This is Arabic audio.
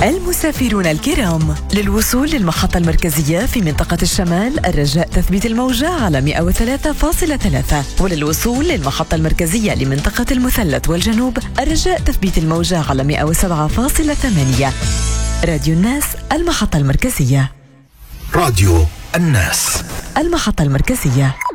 المسافرون الكرام، للوصول للمحطة المركزية في منطقة الشمال الرجاء تثبيت الموجة على 103.3، وللوصول للمحطة المركزية لمنطقة المثلث والجنوب الرجاء تثبيت الموجة على 107.8. راديو الناس، المحطة المركزية. راديو الناس، المحطة المركزية.